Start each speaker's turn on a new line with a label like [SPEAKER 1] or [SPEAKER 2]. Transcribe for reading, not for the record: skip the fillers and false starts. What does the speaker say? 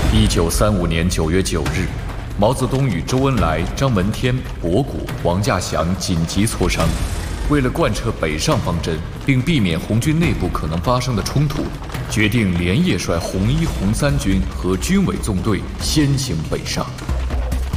[SPEAKER 1] 1935年9月9日，毛泽东与周恩来、张闻天、博古、王稼祥紧急磋商，为了贯彻北上方针，并避免红军内部可能发生的冲突，决定连夜率红一、红三军和军委纵队先行北上。